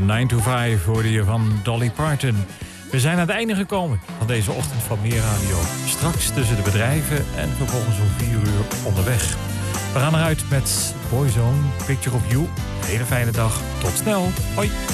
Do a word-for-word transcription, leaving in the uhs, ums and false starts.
nine to five hoorde je van Dolly Parton. We zijn aan het einde gekomen van deze ochtend van Meer Radio. Straks tussen de bedrijven en vervolgens om vier uur onderweg. We gaan eruit met Boyzone, Picture of You. Hele fijne dag. Tot snel. Hoi.